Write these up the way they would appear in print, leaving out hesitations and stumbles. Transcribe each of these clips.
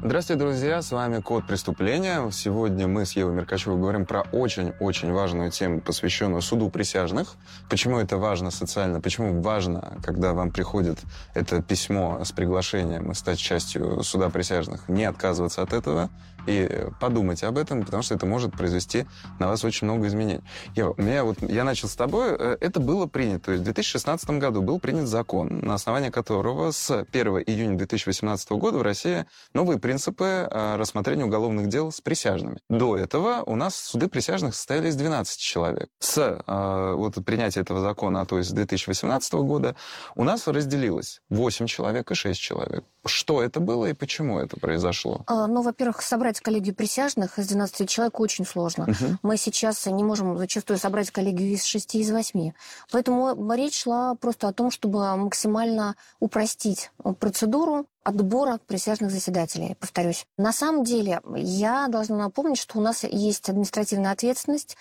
Здравствуйте, друзья, с вами Код преступления. Сегодня мы с Евой Меркачевой говорим про очень-очень важную тему, посвященную суду присяжных. Почему это важно социально, почему важно, когда вам приходит это письмо с приглашением стать частью суда присяжных, не отказываться от этого и подумать об этом, потому что это может произвести на вас очень много изменений. Ева, я начал с тобой. Это было принято. То есть в 2016 году был принят закон, на основании которого с 1 июня 2018 года в России новые принципы рассмотрения уголовных дел с присяжными. До этого у нас суды присяжных состояли из 12 человек. С принятия этого закона, то есть с 2018 года, у нас разделилось 8 человек и 6 человек. Что это было и почему это произошло? Во-первых, собрать коллегию присяжных из 12 человек очень сложно. Мы сейчас не можем зачастую собрать коллегию из 6, из 8. Поэтому речь шла просто о том, чтобы максимально упростить процедуру отбора присяжных заседателей, повторюсь. На самом деле, я должна напомнить, что у нас есть административная ответственность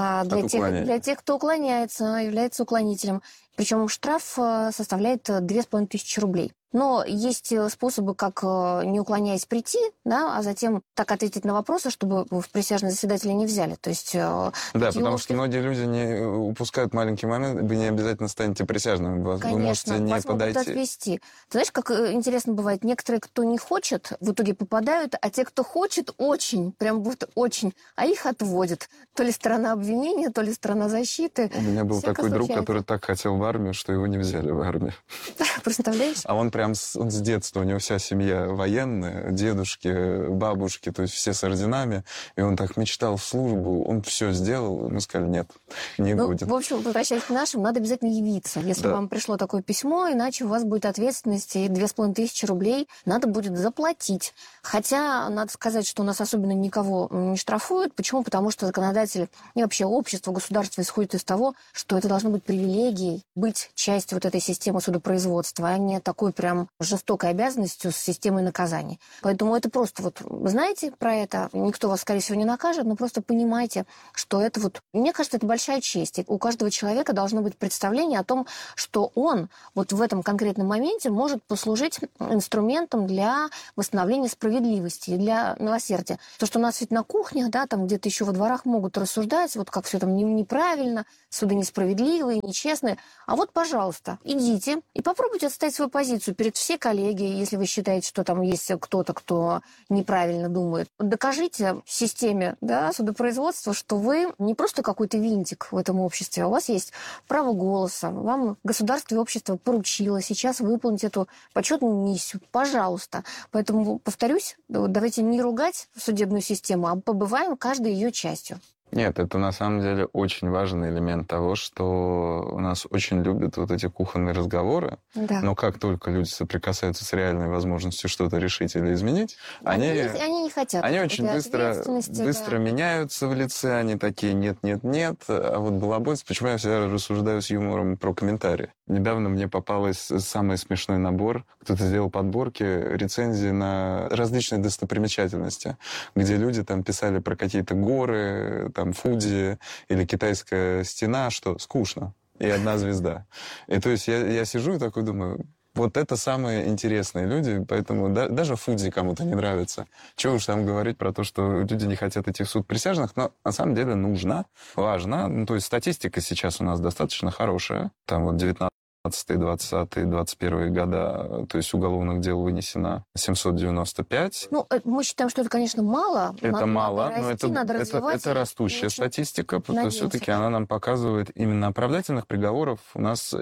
для тех, кто уклоняется, является уклонителем. Причем штраф составляет 2500 рублей. Но есть способы, как, не уклоняясь, прийти, да, а затем так ответить на вопросы, чтобы в присяжные заседатели не взяли. То есть, потому что многие люди не упускают маленький момент, вы не обязательно станете присяжным. Вы можете не вас подойти. Могут отвести. Ты знаешь, как интересно бывает, некоторые, кто не хочет, в итоге попадают, а те, кто хочет, очень, прям будто очень, а их отводят. То ли сторона обвинения, то ли сторона защиты. У меня был такой друг, который так хотел в армию, что его не взяли в армию. Представляешь? А он с детства, у него вся семья военная, дедушки, бабушки, то есть все с орденами, и он так мечтал в службу, он все сделал, мы сказали, нет, не будет. В общем, возвращаясь к нашим, надо обязательно явиться, если вам пришло такое письмо, иначе у вас будет ответственность, и 2500 рублей надо будет заплатить. Хотя, надо сказать, что у нас особенно никого не штрафуют. Почему? Потому что законодатель и вообще общество, государство исходит из того, что это должно быть привилегией, быть частью вот этой системы судопроизводства, а не такой прям жестокой обязанностью с системой наказаний. Поэтому это просто вы знаете про это, никто вас, скорее всего, не накажет, но просто понимайте, что это мне кажется, это большая честь. И у каждого человека должно быть представление о том, что он в этом конкретном моменте может послужить инструментом для восстановления справедливости и для милосердия. То, что у нас ведь на кухнях, да, там где-то еще во дворах могут рассуждать, как все там неправильно, суды несправедливые, нечестные. А пожалуйста, идите и попробуйте отстоять свою позицию перед всей коллегией, если вы считаете, что там есть кто-то, кто неправильно думает. Докажите системе, да, судопроизводства, что вы не просто какой-то винтик в этом обществе, а у вас есть право голоса, вам государство и общество поручило сейчас выполнить эту почетную миссию. Пожалуйста. Поэтому, повторюсь, давайте не ругать судебную систему, а побываем каждой ее частью. Нет, это на самом деле очень важный элемент того, что у нас очень любят эти кухонные разговоры, но как только люди соприкасаются с реальной возможностью что-то решить или изменить, они не хотят. Они очень быстро меняются в лице, они такие нет. А балабойство, почему я всегда рассуждаю с юмором про комментарии. Недавно мне попалось самый смешной набор, кто-то сделал подборки, рецензии на различные достопримечательности, где люди там писали про какие-то горы, там Фудзи или китайская стена, что скучно, и 1 звезда. И то есть я сижу и такой думаю, это самые интересные люди, поэтому даже Фудзи кому-то не нравится. Чего уж там говорить про то, что люди не хотят идти в суд присяжных, но на самом деле нужно, важно. То есть статистика сейчас у нас достаточно хорошая. Там 19 20, 21 года, то есть уголовных дел вынесено 795. Мы считаем, что это, конечно, мало. Это мало, расти, но это растущая статистика, потому что все-таки она нам показывает именно оправдательных приговоров у нас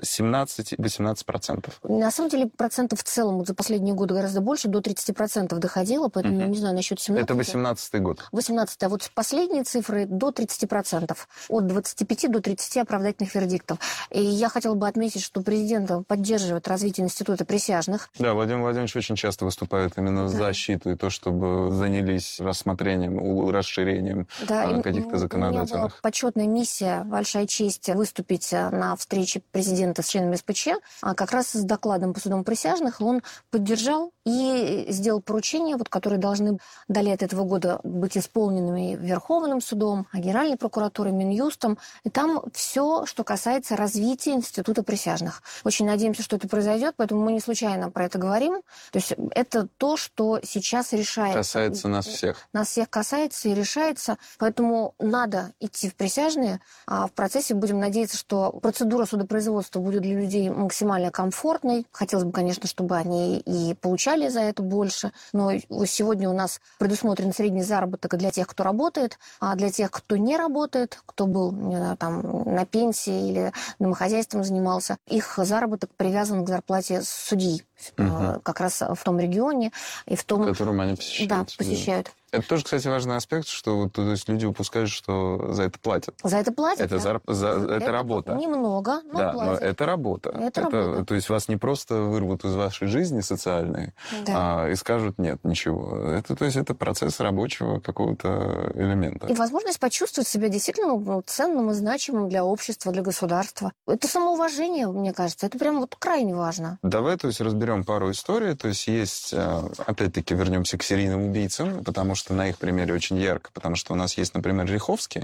17-18%. На самом деле процентов в целом за последние годы гораздо больше, до 30% доходило, поэтому не знаю насчет 17%. Это 18-й год. 18-й, а последние цифры до 30%. От 25 до 30 оправдательных вердиктов. И я хотела бы отметить, что президент поддерживает развитие института присяжных. Да, Владимир Владимирович очень часто выступает именно за защиту и то, чтобы занялись рассмотрением, расширением каких-то законодательных. У меня была почетная миссия, большая честь выступить на встрече президента с членами СПЧ, как раз с докладом по судам присяжных. Он поддержал и сделал поручения, которые должны далее от этого года быть исполненными Верховным судом, Генеральной прокуратурой, Минюстом. И там все, что касается развития института присяжных. присяжных. Очень надеемся, что это произойдет, поэтому мы не случайно про это говорим. То есть это то, что сейчас решается. Касается нас всех. Нас всех касается и решается, поэтому надо идти в присяжные. А в процессе будем надеяться, что процедура судопроизводства будет для людей максимально комфортной. Хотелось бы, конечно, чтобы они и получали за это больше, но сегодня у нас предусмотрен средний заработок для тех, кто работает, а для тех, кто не работает, кто был, не знаю, там, на пенсии или домохозяйством занимался, их заработок привязан к зарплате судьи. Как раз в том регионе и в том... В котором они посещают. Да, посещают. Это тоже, кстати, важный аспект, что вот, то есть люди упускают, что за это платят. За это платят, это, да. Это работа. Немного, но да, платят. Но это работа. Это работа. То есть вас не просто вырвут из вашей жизни социальной и скажут нет, ничего. То есть это процесс рабочего какого-то элемента. И возможность почувствовать себя действительно ценным и значимым для общества, для государства. Это самоуважение, мне кажется. Это прям вот крайне важно. Давай, то есть, разберем пару историй. То есть, опять-таки, вернемся к серийным убийцам, потому что на их примере очень ярко, потому что у нас есть, например, Риховский.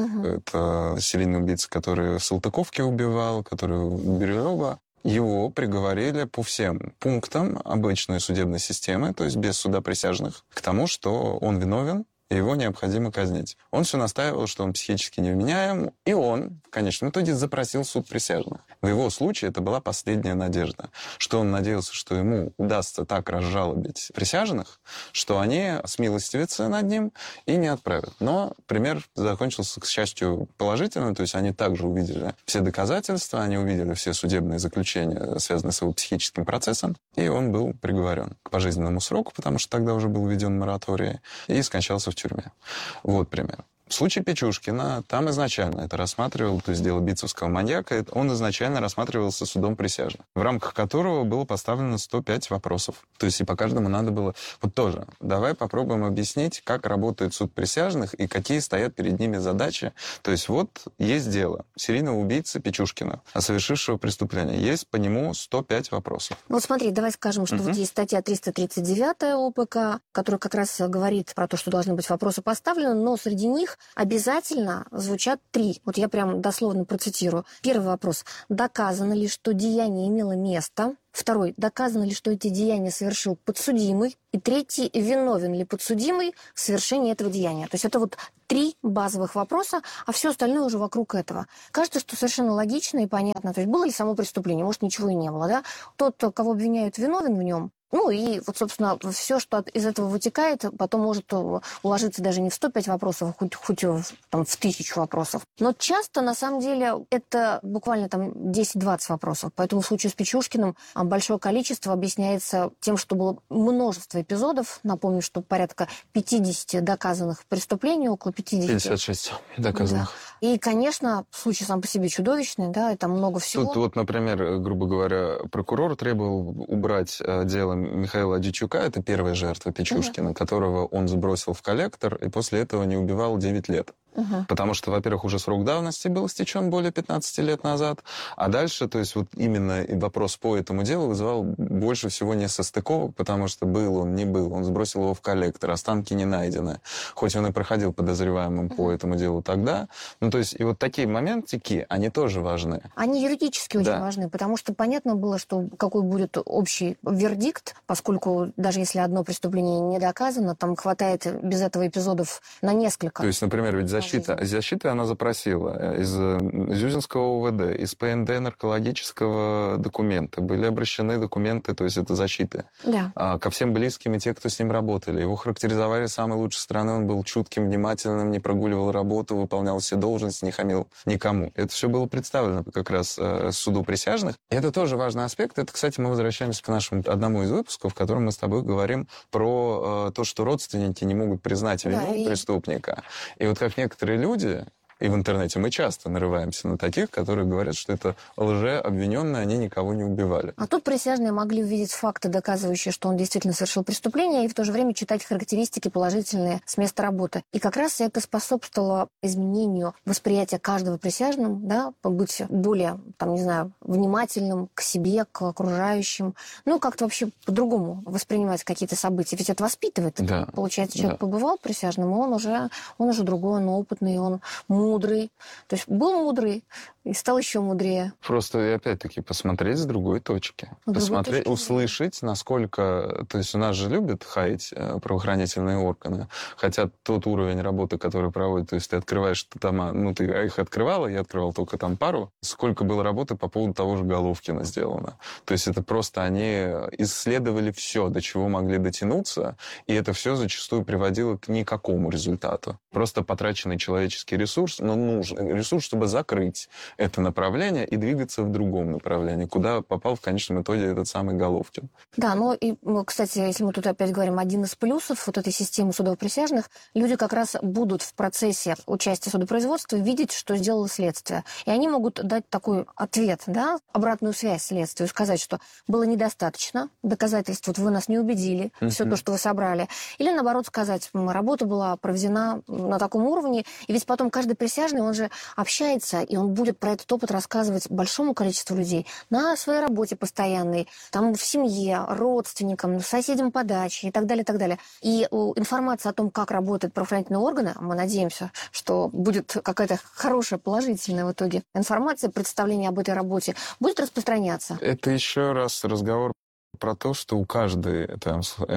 Это серийный убийца, который в Салтыковке убивал, который у Бирюлева. Его приговорили по всем пунктам обычной судебной системы, то есть без суда присяжных, к тому, что он виновен, и его необходимо казнить. Он все настаивал, что он психически невменяем, и он, в конечном итоге, запросил суд присяжных. В его случае это была последняя надежда, что он надеялся, что ему удастся так разжалобить присяжных, что они смилостивятся над ним и не отправят. Но пример закончился, к счастью, положительно, то есть они также увидели все доказательства, они увидели все судебные заключения, связанные с его психическим процессом, и он был приговорен к пожизненному сроку, потому что тогда уже был введен мораторий, и скончался в тюрьме. Вот пример. В случае Печушкина, там изначально это рассматривал, то есть дело битцевского маньяка, он изначально рассматривался судом присяжных, в рамках которого было поставлено 105 вопросов. То есть и по каждому надо было... Вот тоже, давай попробуем объяснить, как работает суд присяжных и какие стоят перед ними задачи. То есть вот есть дело серийного убийцы Печушкина, совершившего преступление. Есть по нему 105 вопросов. Вот смотри, давай скажем, что вот есть статья 339 ОПК, которая как раз говорит про то, что должны быть вопросы поставлены, но среди них обязательно звучат 3. Вот я прям дословно процитирую. Первый вопрос. Доказано ли, что деяние имело место? Второй. Доказано ли, что эти деяния совершил подсудимый? И третий. Виновен ли подсудимый в совершении этого деяния? То есть это вот 3 базовых вопроса, а все остальное уже вокруг этого. Кажется, что совершенно логично и понятно. То есть было ли само преступление? Может, ничего и не было, да? Тот, кого обвиняют, виновен в нем. Ну и вот, собственно, все, что из этого вытекает, потом может уложиться даже не в 105 вопросов, хоть там, в 1000 вопросов. Но часто, на самом деле, это буквально там 10-20 вопросов. Поэтому в случае с Печушкиным большое количество объясняется тем, что было множество эпизодов. Напомню, что порядка 50 доказанных преступлений, около 50. 56 доказанных. Да. И, конечно, случай сам по себе чудовищный, да, это много всего. Тут вот, например, грубо говоря, прокурор требовал убрать дело Михаила Дичука, это первая жертва Печушкина, которого он сбросил в коллектор и после этого не убивал 9 лет. Потому что, во-первых, уже срок давности был истечен более 15 лет назад, а дальше, то есть вот именно вопрос по этому делу вызывал больше всего несостыковок, потому что был он, не был, он сбросил его в коллектор, останки не найдены, хоть он и проходил подозреваемым по этому делу тогда. Ну, то есть и вот такие моментики, они тоже важны. Они юридически очень важны, потому что понятно было, что какой будет общий вердикт, поскольку даже если одно преступление не доказано, там хватает без этого эпизодов на несколько. То есть, например, ведь защита она запросила из Зюзинского УВД, из ПНД наркологического документа. Были обращены документы, то есть это защиты. Да. Ко всем близким и те, кто с ним работали. Его характеризовали с самой лучшей стороны. Он был чутким, внимательным, не прогуливал работу, выполнял все должности, не хамил никому. Это все было представлено как раз суду присяжных. И это тоже важный аспект. Это, кстати, мы возвращаемся к нашему одному из выпусков, в котором мы с тобой говорим про то, что родственники не могут признать вину преступника. И вот как некоторые люди, и в интернете мы часто нарываемся на таких, которые говорят, что это лжеобвиненные, они никого не убивали. А тут присяжные могли увидеть факты, доказывающие, что он действительно совершил преступление, и в то же время читать характеристики положительные с места работы. И как раз это способствовало изменению восприятия каждого присяжным, да, быть более, там, не знаю, внимательным к себе, к окружающим, ну, как-то вообще по-другому воспринимать какие-то события. Ведь это воспитывает. Да. Получается, человек побывал присяжным, и он уже другой, он опытный, он мудрый. То есть был мудрый, и стал еще мудрее. Просто, опять-таки, посмотреть с другой точки. Посмотреть, услышать, насколько... То есть у нас же любят хаять правоохранительные органы, хотя тот уровень работы, который проводят, то есть ты открываешь дома, ну, ты их открывала, я открывал только там пару, сколько было работы по поводу того же Головкина сделано. То есть это просто они исследовали все, до чего могли дотянуться, и это все зачастую приводило к никакому результату. Просто потраченный человеческий ресурс, но нужен ресурс, чтобы закрыть это направление и двигаться в другом направлении, куда попал в конечном итоге этот самый Головкин. Да, ну и, кстати, если мы тут опять говорим, один из плюсов вот этой системы судов присяжных, люди как раз будут в процессе участия в судопроизводстве видеть, что сделало следствие. И они могут дать такой ответ, да, обратную связь следствию, сказать, что было недостаточно доказательств, вот вы нас не убедили, все то, что вы собрали. Или, наоборот, сказать, работа была проведена на таком уровне, и ведь потом каждый присяжный, он же общается, и он будет про этот опыт рассказывать большому количеству людей на своей работе постоянной, там в семье, родственникам, соседям по даче и так далее, и так далее. И информация о том, как работают правоохранительные органы, мы надеемся, что будет какая-то хорошая, положительная в итоге информация, представление об этой работе, будет распространяться. Это еще раз разговор про то, что у каждой там,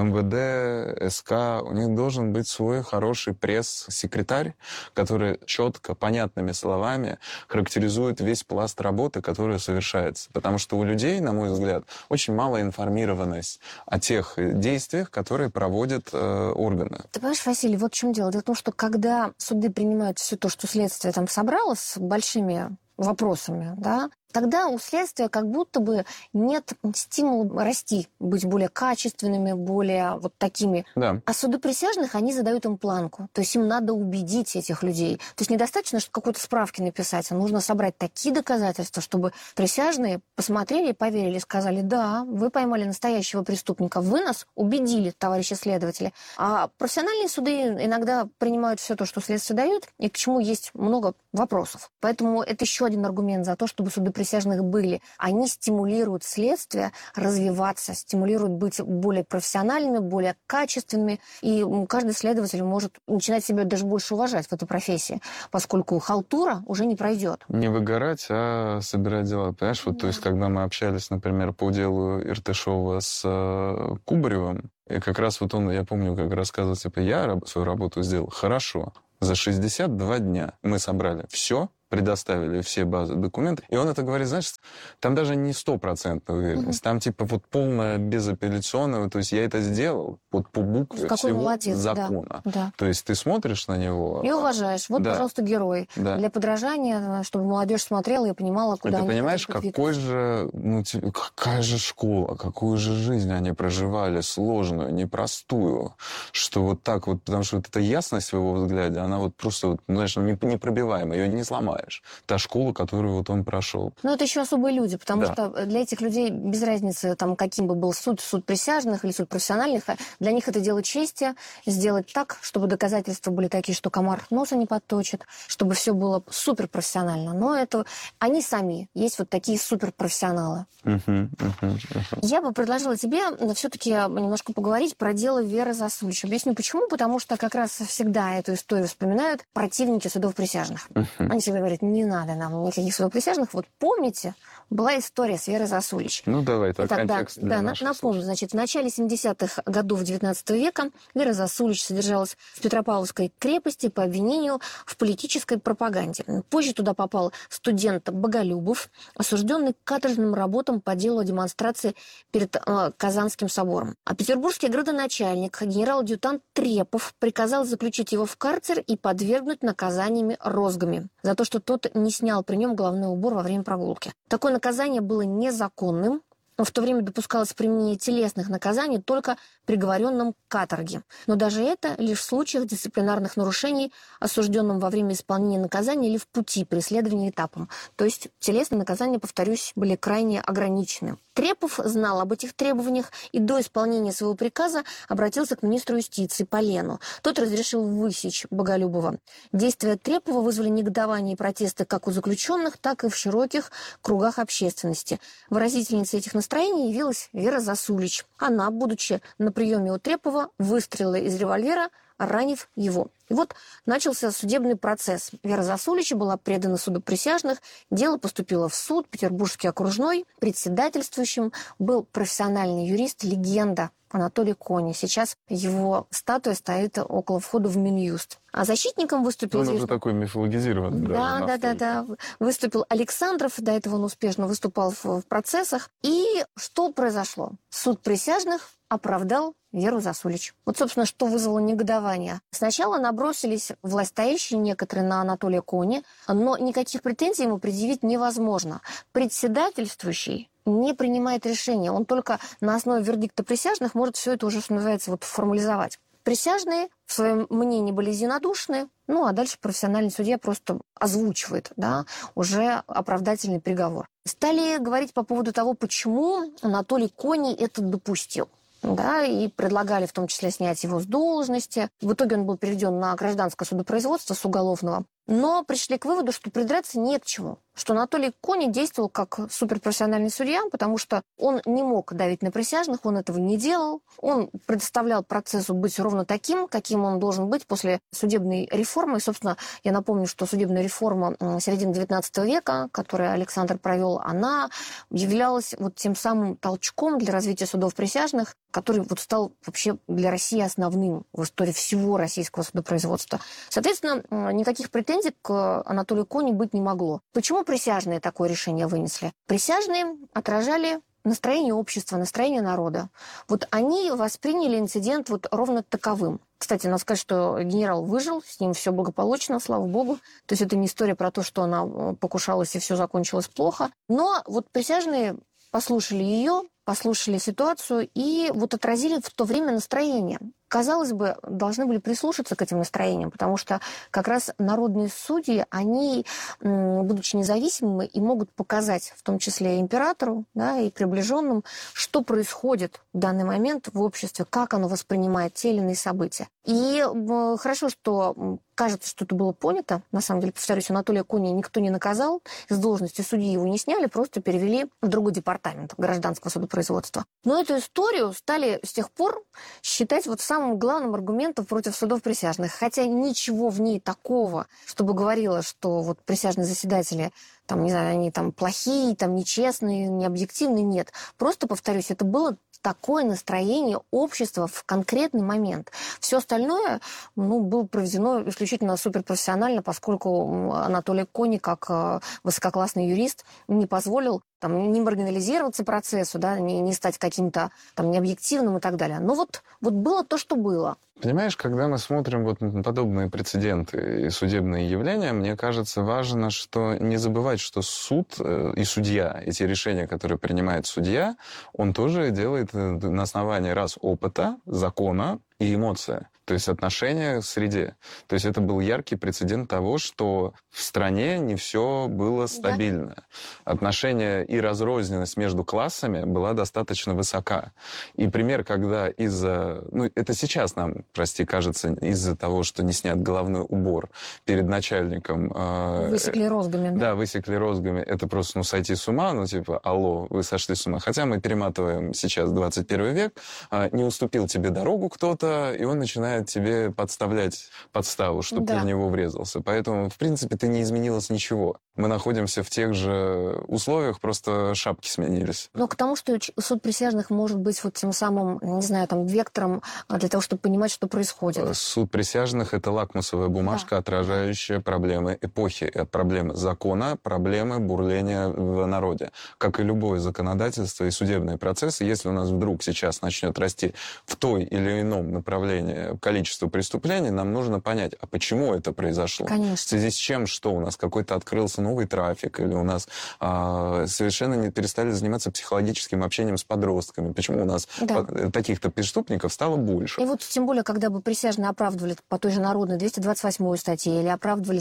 МВД, СК, у них должен быть свой хороший пресс-секретарь, который четко, понятными словами характеризует весь пласт работы, который совершается. Потому что у людей, на мой взгляд, очень мало информированность о тех действиях, которые проводят органы. Ты понимаешь, Василий, вот в чем дело. Дело в том, что когда суды принимают все то, что следствие там собрало с большими вопросами, да, тогда у следствия как будто бы нет стимула расти, быть более качественными, более вот такими. Да. А суды присяжных, они задают им планку. То есть им надо убедить этих людей. То есть недостаточно, чтобы какой-то справки написать, а нужно собрать такие доказательства, чтобы присяжные посмотрели, поверили, сказали, да, вы поймали настоящего преступника, вы нас убедили, товарищи следователи. А профессиональные суды иногда принимают все то, что следствие дает, и к чему есть много вопросов. Поэтому это еще один аргумент за то, чтобы суды присяжных были. Они стимулируют следствие развиваться, стимулируют быть более профессиональными, более качественными. И каждый следователь может начинать себя даже больше уважать в этой профессии, поскольку халтура уже не пройдет. Не выгорать, а собирать дела. Понимаешь, вот, то есть, когда мы общались, например, по делу Иртышова с Кубаревым, и как раз вот он, я помню, как рассказывал, типа, я свою работу сделал хорошо. За 62 дня мы собрали все, предоставили все базы документов. И он это говорит, знаешь, там даже не 100% уверенность, там типа вот полная безапелляционная, то есть я это сделал вот по букве всего закона. Да. То есть ты смотришь на него... И уважаешь. Вот, пожалуйста, герой. Да. Для подражания, чтобы молодежь смотрела и понимала, куда они... Ты понимаешь, какая же школа, какую же жизнь они проживали, сложную, непростую, что вот так вот, потому что вот эта ясность в его взгляде, она вот просто, вот, знаешь, непробиваемая, ее не сломаешь. Та школа, которую вот он прошел. Но это еще особые люди, потому что для этих людей без разницы, там, каким бы был суд присяжных или суд профессиональных, для них это дело чести, сделать так, чтобы доказательства были такие, что комар носа не подточит, чтобы все было суперпрофессионально. Но это они сами есть вот такие суперпрофессионалы. Я бы предложила тебе все-таки немножко поговорить про дело Веры Засулич. Объясню почему. Потому что как раз всегда эту историю вспоминают противники судов присяжных. Они всегда говорят, не надо нам никаких судов присяжных. Вот помните, была история с Верой Засулич. Ну, давай, так, контекст для наших напомню, слушателей. значит, в начале 70-х годов XIX века Вера Засулич содержалась в Петропавловской крепости по обвинению в политической пропаганде. Позже туда попал студент Боголюбов, осужденный к каторжным работам по делу о демонстрации перед Казанским собором. А петербургский градоначальник, генерал-адъютант Трепов, приказал заключить его в карцер и подвергнуть наказаниями розгами за то, что тот не снял при нем головной убор во время прогулки. Такое наказание было незаконным. В то время допускалось применение телесных наказаний только приговоренным к каторге. Но даже это лишь в случаях дисциплинарных нарушений, осужденным во время исполнения наказания или в пути преследования этапом. То есть телесные наказания, повторюсь, были крайне ограничены. Трепов знал об этих требованиях и до исполнения своего приказа обратился к министру юстиции Полену. Тот разрешил высечь Боголюбова. Действия Трепова вызвали негодование и протесты как у заключенных, так и в широких кругах общественности. Выразительницей этих настроений явилась Вера Засулич. Она, будучи на приеме у Трепова, выстрелила из револьвера, ранив его. И вот начался судебный процесс. Вера Засулича была предана суду присяжных, дело поступило в суд, Петербургский окружной. Председательствующим был профессиональный юрист, легенда Анатолий Кони. Сейчас его статуя стоит около входа в Минюст. А защитником выступил... Он уже такой мифологизированный. Да. Выступил Александров, до этого он успешно выступал в процессах. И что произошло? Суд присяжных оправдал Веру Засулич. Вот, собственно, что вызвало негодование. Сначала набросились властстоящие некоторые на Анатолия Кони, но никаких претензий ему предъявить невозможно. Председательствующий не принимает решения. Он только на основе вердикта присяжных может все это уже, что называется, формализовать. Присяжные в своем мнении были единодушны, а дальше профессиональный судья просто озвучивает, уже оправдательный приговор. Стали говорить по поводу того, почему Анатолий Кони это допустил. И предлагали в том числе снять его с должности. В итоге он был переведен на гражданское судопроизводство с уголовного. Но пришли к выводу, что придраться не к чему. Что Анатолий Кони действовал как суперпрофессиональный судья, потому что он не мог давить на присяжных, он этого не делал. Он предоставлял процессу быть ровно таким, каким он должен быть после судебной реформы. И, собственно, я напомню, что судебная реформа середины XIX века, которую Александр провел, она являлась тем самым толчком для развития судов присяжных, который стал вообще для России основным в истории всего российского судопроизводства. Соответственно, никаких претензий к Анатолию Кони быть не могло. Почему присяжные такое решение вынесли? Присяжные отражали настроение общества, настроение народа. Они восприняли инцидент ровно таковым. Кстати, надо сказать, что генерал выжил, с ним все благополучно, слава богу. То есть это не история про то, что она покушалась и все закончилось плохо. Но присяжные послушали ее, послушали ситуацию и отразили в то время настроение. Казалось бы, должны были прислушаться к этим настроениям, потому что как раз народные судьи, они, будучи независимыми, и могут показать, в том числе и императору, и приближенным, что происходит в данный момент в обществе, как оно воспринимает те или иные события. И хорошо, что кажется, что это было понято. На самом деле, повторюсь, Анатолия Кони никто не наказал, с должности судьи его не сняли, просто перевели в другой департамент гражданского судопроизводства. Но эту историю стали с тех пор считать самым главным аргументом против судов присяжных. Хотя ничего в ней такого, чтобы говорило, что присяжные заседатели, они плохие, нечестные, необъективные, нет. Просто, повторюсь, это было такое настроение общества в конкретный момент. Все остальное было проведено исключительно суперпрофессионально, поскольку Анатолий Кони, как высококлассный юрист, не позволил не маргинализироваться процессу, не стать каким-то необъективным и так далее. Но было то, что было. Понимаешь, когда мы смотрим на подобные прецеденты и судебные явления, мне кажется, важно, что не забывать, что суд и судья, эти решения, которые принимает судья, он тоже делает на основании опыта, закона и эмоция. То есть отношения к среде. То есть это был яркий прецедент того, что в стране не все было стабильно. Да. Отношения и разрозненность между классами была достаточно высока. И пример, когда из-за... это сейчас нам, кажется, из-за того, что не снят головной убор перед начальником... Высекли розгами. Да, высекли розгами. Это просто, сойти с ума, алло, вы сошли с ума. Хотя мы перематываем сейчас 21 век, не уступил тебе дорогу кто-то, и он начинает тебе подставлять подставу, чтобы ты в него врезался. Поэтому, в принципе, ты не изменилось ничего. Мы находимся в тех же условиях, просто шапки сменились. Но к тому, что суд присяжных может быть тем самым, вектором для того, чтобы понимать, что происходит. Суд присяжных — это лакмусовая бумажка, отражающая проблемы эпохи, проблемы закона, проблемы бурления в народе. Как и любое законодательство и судебные процессы, если у нас вдруг сейчас начнет расти в той или ином направлении количество преступлений, нам нужно понять, а почему это произошло? Конечно. В связи с чем, что у нас какой-то открылся новый трафик, или у нас совершенно не перестали заниматься психологическим общением с подростками. Почему у нас таких-то преступников стало больше? И тем более, когда бы присяжные оправдывали по той же народной 228 статье, или оправдывали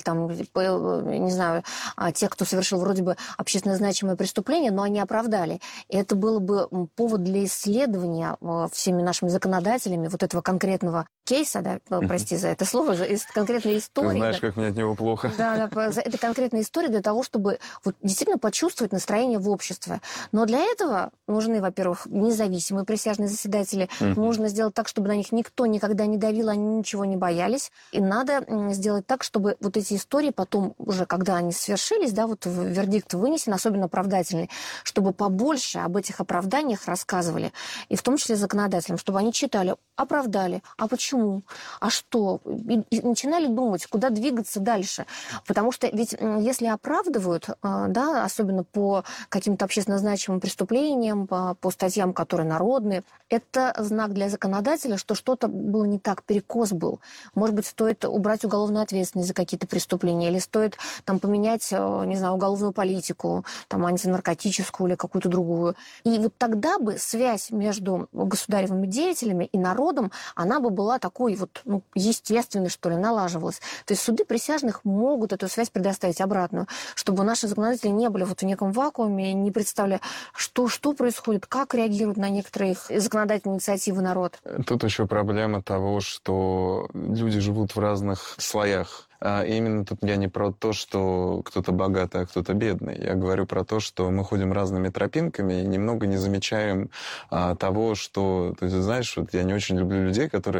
тех, кто совершил вроде бы общественно значимое преступление, но они оправдали. И это было бы повод для исследования всеми нашими законодателями этого конкретного кейса, прости за это слово, из конкретной истории. Ты знаешь, как мне от него плохо. Да, этой конкретной истории для того, чтобы вот действительно почувствовать настроение в обществе. Но для этого нужны, во-первых, независимые присяжные заседатели. Нужно сделать так, чтобы на них никто никогда не давил, они ничего не боялись. И надо сделать так, чтобы вот эти истории потом, уже когда они свершились, да, вот вердикт вынесен, особенно оправдательный, чтобы побольше об этих оправданиях рассказывали. И в том числе законодателям, чтобы они читали, оправдали, а почему, а что? И начинали думать, куда двигаться дальше. Потому что ведь если оправдывают, да, особенно по каким-то общественно значимым преступлениям, по статьям, которые народные, это знак для законодателя, что что-то было не так, перекос был. Может быть, стоит убрать уголовную ответственность за какие-то преступления, или стоит там поменять, не знаю, уголовную политику, там, антинаркотическую или какую-то другую. И вот тогда бы связь между государевыми деятелями и народом, она бы была такой вот, ну, естественной, что ли, налаживалась. То есть суды присяжных могут эту связь предоставить обратную, чтобы наши законодатели не были вот в неком вакууме, не представляя, что происходит, как реагирует на некоторые их законодательные инициативы народ. Тут еще проблема того, что люди живут в разных слоях. И именно тут я не про то, что кто-то богатый, а кто-то бедный. Я говорю про то, что мы ходим разными тропинками и немного не замечаем того, что... Ты знаешь, вот я не очень люблю людей, которые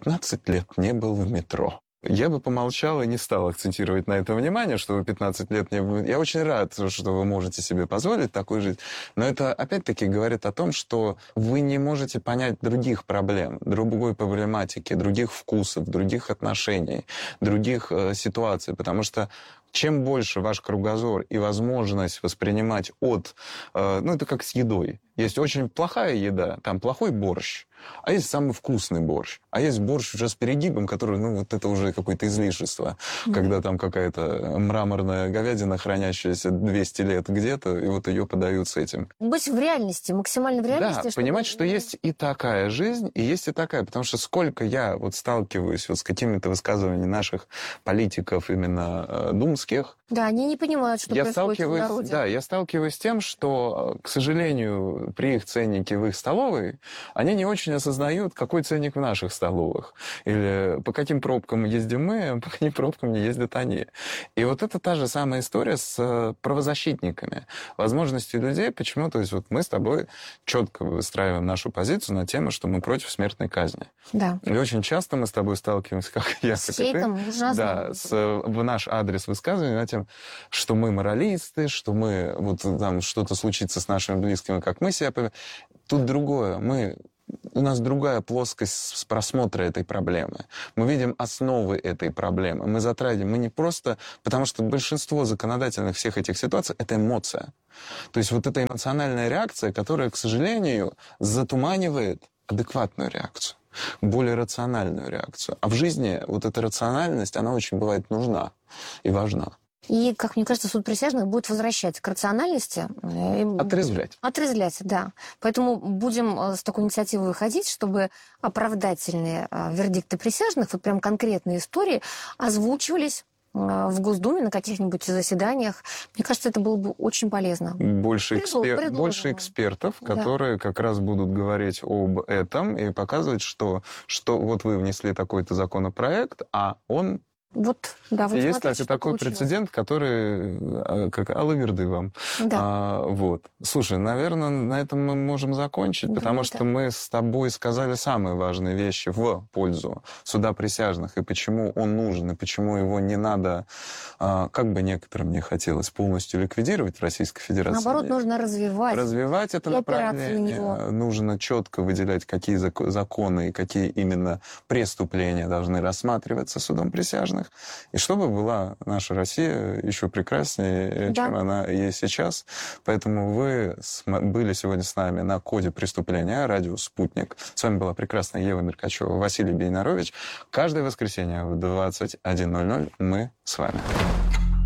15 лет не был в метро. Я бы помолчал и не стал акцентировать на это внимание, что вы 15 лет не были. Я очень рад, что вы можете себе позволить такую жизнь. Но это, опять-таки, говорит о том, что вы не можете понять других проблем, другой проблематики, других вкусов, других отношений, других ситуаций. Потому что чем больше ваш кругозор и возможность воспринимать от... ну, это как с едой. Есть очень плохая еда, там плохой борщ, а есть самый вкусный борщ. А есть борщ уже с перегибом, который, ну, вот это уже какое-то излишество. Когда там какая-то мраморная говядина, хранящаяся 200 лет где-то, и вот ее подают с этим. Быть в реальности, максимально в реальности. Да, понимать, что есть и такая жизнь, и есть и такая. Потому что сколько я вот сталкиваюсь вот с какими-то высказываниями наших политиков именно думских. Да, они не понимают, что происходит в народе. Да, я сталкиваюсь с тем, что, к сожалению, при их ценнике в их столовой, они не очень осознают, какой ценник в наших столовых. Или по каким пробкам ездим мы, а по каким пробкам не ездят они. И вот это та же самая история с правозащитниками. Возможностью людей, почему, то есть вот мы с тобой четко выстраиваем нашу позицию на тему, что мы против смертной казни. Да. И очень часто мы с тобой сталкиваемся, как я, с хейтом, ужасно. Да, в наш адрес высказывания на тем, что мы моралисты, что мы, вот там что-то случится с нашими близкими, как мы себя поведем. Тут другое. У нас другая плоскость просмотра этой проблемы. Мы видим основы этой проблемы. Мы затрагиваем, мы не просто... Потому что большинство законодательных всех этих ситуаций — это эмоция. То есть вот эта эмоциональная реакция, которая, к сожалению, затуманивает адекватную реакцию, более рациональную реакцию. А в жизни вот эта рациональность, она очень бывает нужна и важна. И, как мне кажется, суд присяжных будет возвращать к рациональности. Отрезвлять. Отрезвлять, да. Поэтому будем с такой инициативой выходить, чтобы оправдательные вердикты присяжных, вот прям конкретные истории, озвучивались в Госдуме на каких-нибудь заседаниях. Мне кажется, это было бы очень полезно. Больше экспертов, которые как раз будут говорить об этом и показывать, что вот вы внесли такой-то законопроект, а он... Вот, да, вот есть смотрите, такой получилось. прецедент, который как алаверды вам. Да. Вот. Слушай, наверное, на этом мы можем закончить, потому что мы с тобой сказали самые важные вещи в пользу суда присяжных, и почему он нужен, и почему его не надо, как бы некоторым не хотелось, полностью ликвидировать в Российской Федерации. Наоборот, нужно развивать. Развивать это направление. Нужно четко выделять, какие законы и какие именно преступления должны рассматриваться судом присяжных. И чтобы была наша Россия еще прекраснее, чем она есть сейчас. Поэтому вы были сегодня с нами на «Коде преступления», радио «Спутник». С вами была прекрасная Ева Меркачева, Василий Бейнарович. Каждое воскресенье в 21:00 мы с вами.